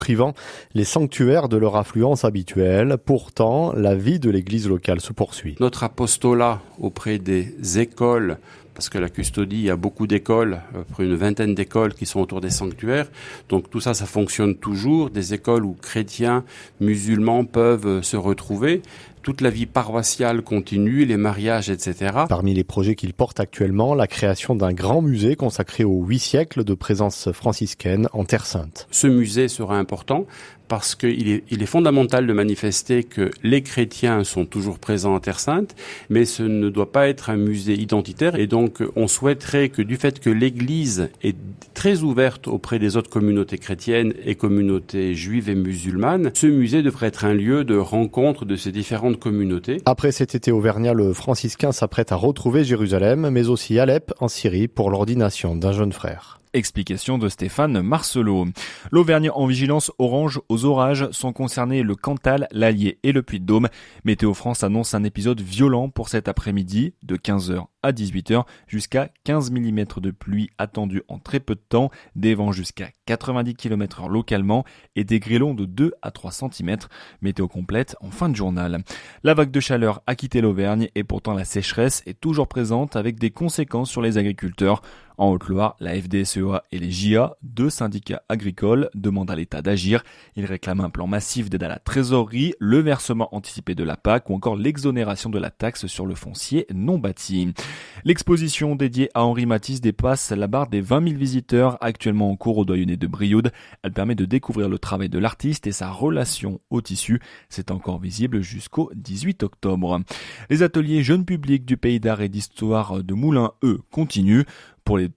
privant les sanctuaires de leur affluence habituelle. Pourtant, la vie de l'église locale se poursuit. Notre apostolat auprès des écoles, parce que la custodie, il y a beaucoup d'écoles, près d'une vingtaine d'écoles qui sont autour des sanctuaires. Donc tout ça, ça fonctionne toujours. Des écoles où chrétiens, musulmans peuvent se retrouver. Toute la vie paroissiale continue, les mariages, etc. Parmi les projets qu'il porte actuellement, la création d'un grand musée consacré aux 8 siècles de présence franciscaine en Terre Sainte. Ce musée sera important parce qu'il est fondamental de manifester que les chrétiens sont toujours présents en Terre Sainte, mais ce ne doit pas être un musée identitaire. Et donc, on souhaiterait que du fait que l'Église est très ouverte auprès des autres communautés chrétiennes et communautés juives et musulmanes, ce musée devrait être un lieu de rencontre de ces différentes communautés. Après cet été auvergnat, le franciscain s'apprête à retrouver Jérusalem, mais aussi Alep en Syrie pour l'ordination d'un jeune frère. Explication de Stéphane Marcelot. L'Auvergne en vigilance orange aux orages, sont concernés le Cantal, l'Allier et le Puy-de-Dôme. Météo France annonce un épisode violent pour cet après-midi, de 15h à 18h, jusqu'à 15 mm de pluie attendue en très peu de temps, des vents jusqu'à 90 km/h localement et des grêlons de 2 à 3 cm. Météo complète en fin de journal. La vague de chaleur a quitté l'Auvergne et pourtant la sécheresse est toujours présente avec des conséquences sur les agriculteurs. En Haute-Loire, la FDSEA et les JA, 2 syndicats agricoles, demandent à l'État d'agir. Ils réclament un plan massif d'aide à la trésorerie, le versement anticipé de la PAC ou encore l'exonération de la taxe sur le foncier non bâti. L'exposition dédiée à Henri Matisse dépasse la barre des 20 000 visiteurs actuellement en cours au Doyenné de Brioude. Elle permet de découvrir le travail de l'artiste et sa relation au tissu. C'est encore visible jusqu'au 18 octobre. Les ateliers jeunes publics du Pays d'Art et d'Histoire de Moulins, eux, continuent. Pour les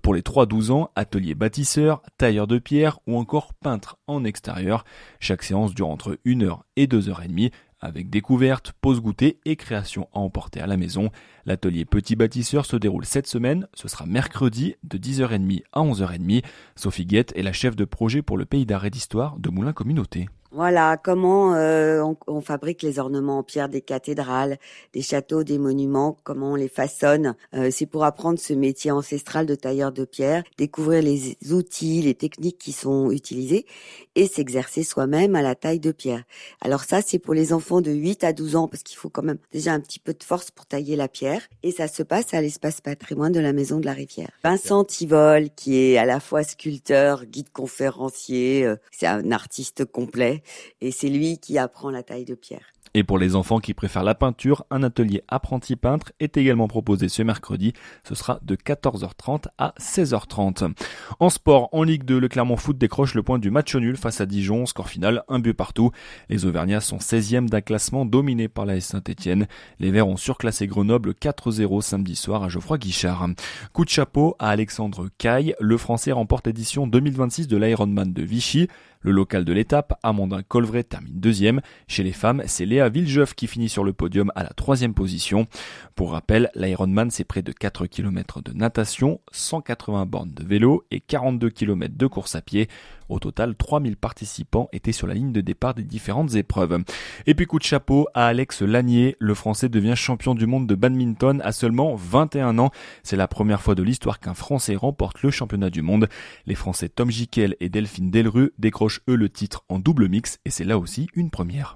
3-12 ans, atelier bâtisseur, tailleur de pierre ou encore peintre en extérieur. Chaque séance dure entre 1h et 2h30 avec découverte, pause goûter et création à emporter à la maison. L'atelier Petit Bâtisseur se déroule cette semaine. Ce sera mercredi de 10h30 à 11h30. Sophie Guette est la chef de projet pour le Pays d'Art et d'Histoire de Moulins Communauté. Voilà comment on fabrique les ornements en pierre des cathédrales, des châteaux, des monuments, comment on les façonne. C'est pour apprendre ce métier ancestral de tailleur de pierre, découvrir les outils, les techniques qui sont utilisées et s'exercer soi-même à la taille de pierre. Alors ça, c'est pour les enfants de 8 à 12 ans parce qu'il faut quand même déjà un petit peu de force pour tailler la pierre. Et ça se passe à l'espace patrimoine de la Maison de la Rivière. Vincent Tivol, qui est à la fois sculpteur, guide conférencier, c'est un artiste complet. Et c'est lui qui apprend la taille de pierre. Et pour les enfants qui préfèrent la peinture, un atelier apprenti peintre est également proposé ce mercredi. Ce sera de 14h30 à 16h30. En sport, en Ligue 2, le Clermont Foot décroche le point du match nul face à Dijon. Score final, 1 but partout. Les Auvergnats sont 16e d'un classement dominé par l'AS Saint-Etienne. Les Verts ont surclassé Grenoble 4-0 samedi soir à Geoffroy Guichard. Coup de chapeau à Alexandre Caille. Le Français remporte l'édition 2026 de l'Ironman de Vichy. Le local de l'étape, Amandin Colvret, termine 2e. Chez les femmes, c'est Léa Villejeuf qui finit sur le podium à la 3e position. Pour rappel, l'Ironman, c'est près de 4 km de natation, 180 bornes de vélo et 42 km de course à pied. Au total, 3000 participants étaient sur la ligne de départ des différentes épreuves. Et puis coup de chapeau à Alex Lanier. Le Français devient champion du monde de badminton à seulement 21 ans. C'est la première fois de l'histoire qu'un Français remporte le championnat du monde. Les Français Tom Jiquel et Delphine Delru décrochent eux le titre en double mix et c'est là aussi une première.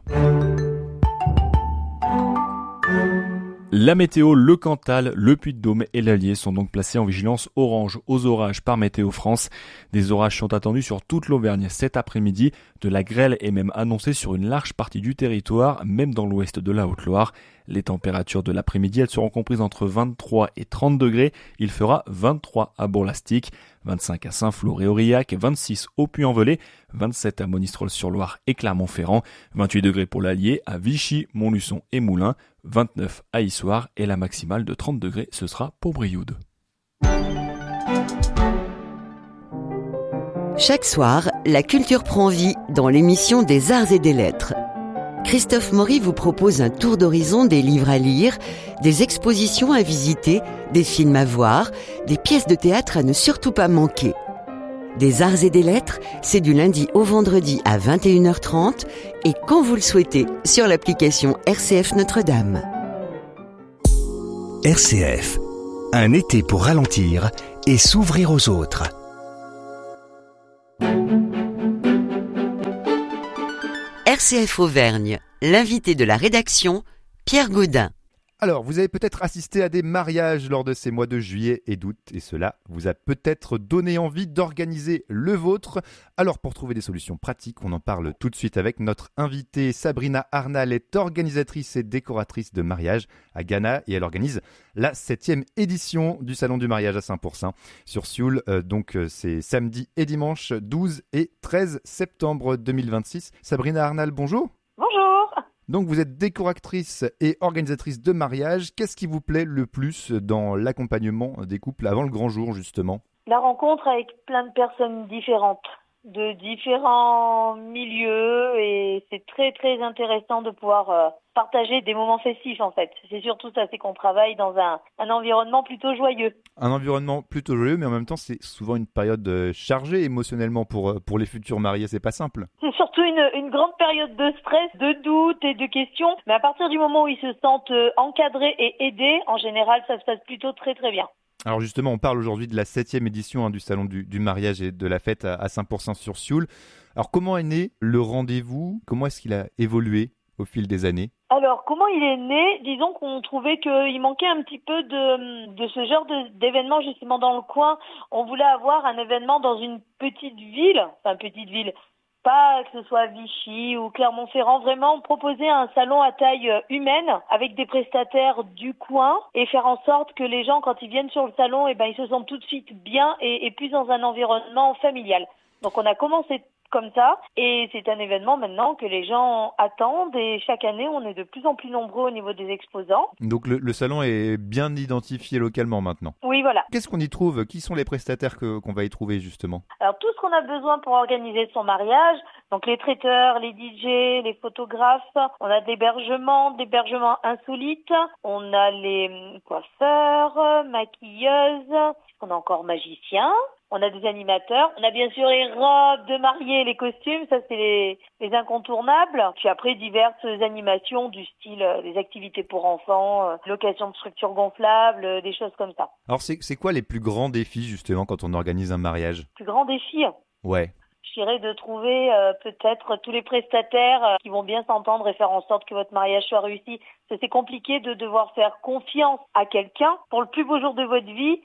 La météo, le Cantal, le Puy-de-Dôme et l'Allier sont donc placés en vigilance orange aux orages par Météo France. Des orages sont attendus sur toute l'Auvergne cet après-midi. De la grêle est même annoncée sur une large partie du territoire, même dans l'ouest de la Haute-Loire. Les températures de l'après-midi, elles seront comprises entre 23 et 30 degrés. Il fera 23 à Bourg-Lastic, 25 à Saint-Flour et Aurillac, 26 au Puy-en-Velay, 27 à Monistrol-sur-Loire et Clermont-Ferrand, 28 degrés pour l'Allier, à Vichy, Montluçon et Moulins, 29 à Issoire et la maximale de 30 degrés, ce sera pour Brioude. Chaque soir, la culture prend vie dans l'émission des Arts et des Lettres. Christophe Maury vous propose un tour d'horizon des livres à lire, des expositions à visiter, des films à voir, des pièces de théâtre à ne surtout pas manquer. Des Arts et des Lettres, c'est du lundi au vendredi à 21h30 et quand vous le souhaitez sur l'application RCF Notre-Dame. RCF, un été pour ralentir et s'ouvrir aux autres. RCF Auvergne, l'invité de la rédaction, Pierre Gaudin. Alors, vous avez peut-être assisté à des mariages lors de ces mois de juillet et d'août, et cela vous a peut-être donné envie d'organiser le vôtre. Alors, pour trouver des solutions pratiques, on en parle tout de suite avec notre invitée. Sabrina Arnal est organisatrice et décoratrice de mariage à Ghana, et elle organise la 7e édition du Salon du mariage à Saint-Pourçain sur Sioule. C'est samedi et dimanche 12 et 13 septembre 2026. Sabrina Arnal, bonjour. Bonjour. Donc vous êtes décoratrice et organisatrice de mariage. Qu'est-ce qui vous plaît le plus dans l'accompagnement des couples avant le grand jour justement ? La rencontre avec plein de personnes différentes, de différents milieux, et c'est très très intéressant de pouvoir partager des moments festifs en fait. C'est surtout ça, c'est qu'on travaille dans un environnement plutôt joyeux. Un environnement plutôt joyeux, mais en même temps c'est souvent une période chargée émotionnellement pour les futurs mariés, c'est pas simple. C'est surtout une grande période de stress, de doute et de questions, mais à partir du moment où ils se sentent encadrés et aidés, en général ça se passe plutôt très très bien. Alors justement, on parle aujourd'hui de la 7e édition du Salon du mariage et de la fête à Saint-Pourçain-sur-Sioule. Alors comment est né le rendez-vous ? Comment est-ce qu'il a évolué au fil des années ? Alors, comment il est né ? Disons qu'on trouvait qu'il manquait un petit peu de ce genre d'événement justement dans le coin. On voulait avoir un événement dans une petite ville, pas que ce soit Vichy ou Clermont-Ferrand, vraiment proposer un salon à taille humaine avec des prestataires du coin et faire en sorte que les gens, quand ils viennent sur le salon, ils se sentent tout de suite bien et plus dans un environnement familial. Donc on a commencé comme ça, et c'est un événement maintenant que les gens attendent, et chaque année on est de plus en plus nombreux au niveau des exposants. Donc le salon est bien identifié localement maintenant. Oui, voilà. Qu'est-ce qu'on y trouve ? Qui sont les prestataires qu'on va y trouver justement ? Alors tout ce qu'on a besoin pour organiser son mariage, donc les traiteurs, les DJ, les photographes, on a de l'hébergement insolite, on a les coiffeurs, maquilleuses, on a encore magiciens. On a des animateurs, on a bien sûr les robes de mariée, les costumes, ça c'est les incontournables. Puis après diverses animations du style des activités pour enfants, location de structures gonflables, des choses comme ça. Alors c'est quoi les plus grands défis justement quand on organise un mariage ? Plus grands défis ? Ouais. Je dirais de trouver peut-être tous les prestataires qui vont bien s'entendre et faire en sorte que votre mariage soit réussi. C'est compliqué de devoir faire confiance à quelqu'un pour le plus beau jour de votre vie.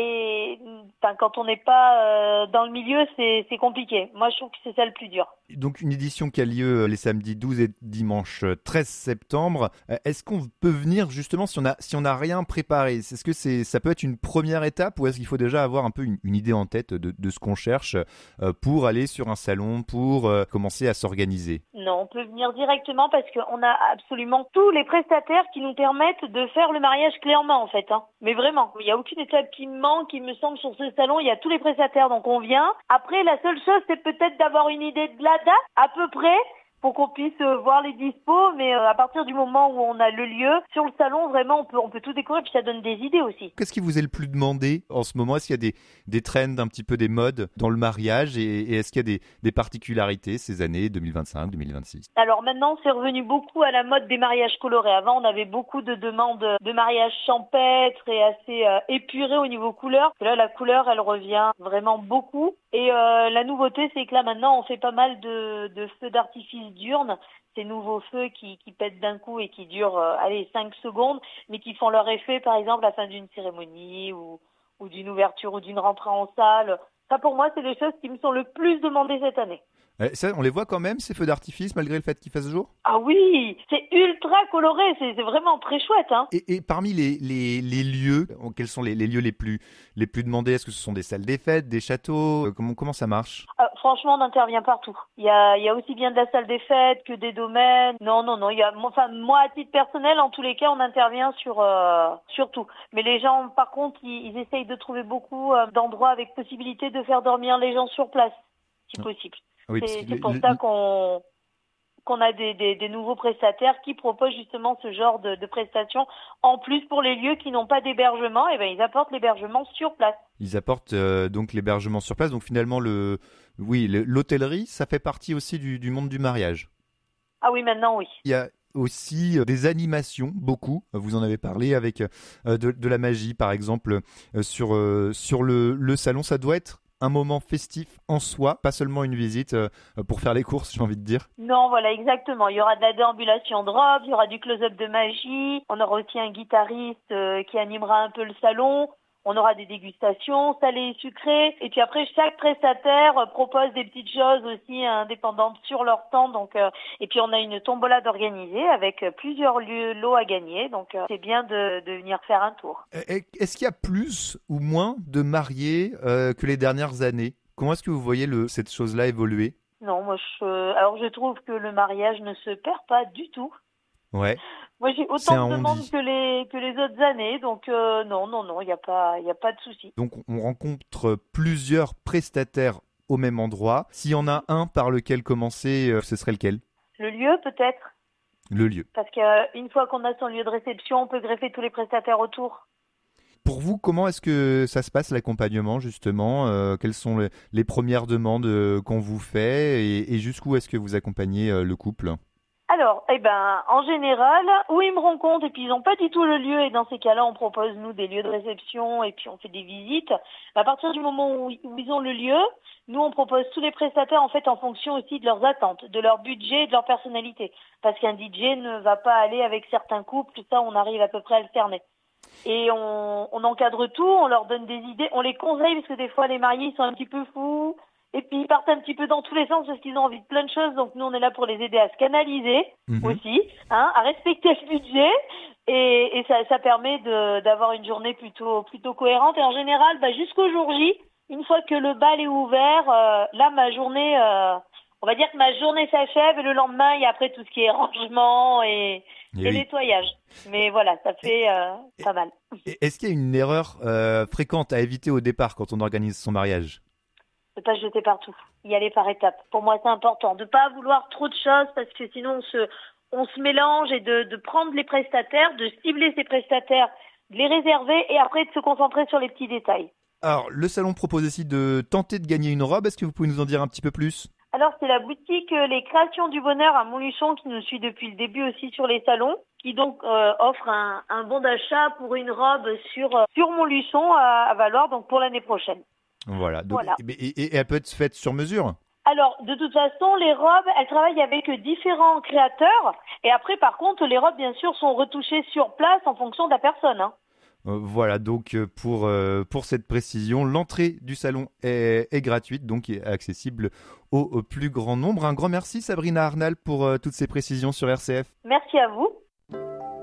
Et quand on n'est pas dans le milieu, c'est compliqué. Moi, je trouve que c'est ça le plus dur. Donc une édition qui a lieu les samedis 12 et dimanche 13 septembre. Est-ce qu'on peut venir justement si on a rien préparé ? Est-ce que ça peut être une première étape, ou est-ce qu'il faut déjà avoir un peu une idée en tête de ce qu'on cherche pour aller sur un salon, pour commencer à s'organiser ? Non, on peut venir directement parce qu'on a absolument tous les prestataires qui nous permettent de faire le mariage clairement en fait. Mais vraiment, il n'y a aucune étape qui manque, il me semble, sur ce salon. Il y a tous les prestataires, donc on vient. Après, la seule chose, c'est peut-être d'avoir une idée de la date, à peu près, pour qu'on puisse voir les dispos, mais à partir du moment où on a le lieu, sur le salon, vraiment, on peut tout décorer, puis ça donne des idées aussi. Qu'est-ce qui vous est le plus demandé en ce moment ? Est-ce qu'il y a des trends, un petit peu des modes dans le mariage, et est-ce qu'il y a des particularités ces années 2025, 2026 ? Alors maintenant, c'est revenu beaucoup à la mode des mariages colorés. Avant, on avait beaucoup de demandes de mariages champêtres et assez épurés au niveau couleur. Là, la couleur, elle revient vraiment beaucoup. Et la nouveauté, c'est que là, maintenant, on fait pas mal de feux d'artifice diurnes, ces nouveaux feux qui pètent d'un coup et qui durent 5 secondes, mais qui font leur effet par exemple à la fin d'une cérémonie ou d'une ouverture ou d'une rentrée en salle. Ça pour moi c'est les choses qui me sont le plus demandées cette année. Ça, on les voit quand même, ces feux d'artifice, malgré le fait qu'il fasse jour ? Ah oui, c'est ultra coloré, c'est vraiment très chouette. Et parmi les lieux, quels sont les lieux les plus demandés ? Est-ce que ce sont des salles des fêtes, des châteaux ? Comment ça marche ? Franchement, on intervient partout. Il y a aussi bien de la salle des fêtes que des domaines. Non. Moi, à titre personnel, en tous les cas, on intervient sur tout. Mais les gens, par contre, ils essayent de trouver beaucoup d'endroits avec possibilité de faire dormir les gens sur place, si possible. Oui, c'est pour ça qu'on a des nouveaux prestataires qui proposent justement ce genre de prestations. En plus, pour les lieux qui n'ont pas d'hébergement, ils apportent l'hébergement sur place. Ils apportent donc l'hébergement sur place. Donc finalement, l'hôtellerie, ça fait partie aussi du monde du mariage. Ah oui, maintenant oui. Il y a aussi des animations, beaucoup. Vous en avez parlé avec de la magie, par exemple, sur le salon. Ça doit être un moment festif en soi, pas seulement une visite pour faire les courses, j'ai envie de dire. Non, voilà, exactement. Il y aura de la déambulation de robes, il y aura du close-up de magie, on aura aussi un guitariste qui animera un peu le salon. On aura des dégustations salées et sucrées. Et puis après, chaque prestataire propose des petites choses aussi indépendantes sur leur stand. Donc, et puis on a une tombola d'organiser avec plusieurs lots à gagner. Donc c'est bien de venir faire un tour. Est-ce qu'il y a plus ou moins de mariés que les dernières années? Comment est-ce que vous voyez cette chose-là évoluer? Non, moi alors je trouve que le mariage ne se perd pas du tout. Ouais. Moi, j'ai autant de demandes que les autres années, donc non, il n'y a pas de souci. Donc, on rencontre plusieurs prestataires au même endroit. S'il y en a un par lequel commencer, ce serait lequel? Le lieu, peut-être. Le lieu. Parce qu'une fois qu'on a son lieu de réception, on peut greffer tous les prestataires autour. Pour vous, comment est-ce que ça se passe l'accompagnement, justement? Quelles sont les premières demandes qu'on vous fait et jusqu'où est-ce que vous accompagnez le couple? Alors, en général, où ils me rencontrent et puis ils n'ont pas du tout le lieu et dans ces cas-là, on propose nous des lieux de réception et puis on fait des visites. À partir du moment où ils ont le lieu, nous on propose tous les prestataires en fait en fonction aussi de leurs attentes, de leur budget et de leur personnalité. Parce qu'un DJ ne va pas aller avec certains couples, tout ça on arrive à peu près à le cerner. Et on encadre tout, on leur donne des idées, on les conseille parce que des fois les mariés ils sont un petit peu fous. Et puis ils partent un petit peu dans tous les sens parce qu'ils ont envie de plein de choses. Donc nous on est là pour les aider à se canaliser aussi, à respecter le budget. Et ça permet d'avoir une journée plutôt cohérente. Et en général, jusqu'au jour J, une fois que le bal est ouvert, là ma journée, on va dire que ma journée s'achève et le lendemain il y a après tout ce qui est rangement et nettoyage. Mais voilà, ça fait pas mal. Est-ce qu'il y a une erreur fréquente à éviter au départ quand on organise son mariage? De pas se jeter partout, y aller par étapes. Pour moi, c'est important de pas vouloir trop de choses parce que sinon on se mélange et de prendre les prestataires, de cibler ces prestataires, de les réserver et après de se concentrer sur les petits détails. Alors, le salon propose aussi de tenter de gagner une robe. Est-ce que vous pouvez nous en dire un petit peu plus? Alors, c'est la boutique Les Créations du Bonheur à Montluçon qui nous suit depuis le début aussi sur les salons, qui donc offre un bon d'achat pour une robe sur Montluçon à valoir donc pour l'année prochaine. Voilà. Donc, et elle peut être faite sur mesure? Alors, de toute façon, les robes, elles travaillent avec différents créateurs. Et après, par contre, les robes, bien sûr, sont retouchées sur place en fonction de la personne. Voilà, donc pour cette précision, l'entrée du salon est gratuite, donc est accessible au plus grand nombre. Un grand merci Sabrina Arnal pour toutes ces précisions sur RCF. Merci à vous.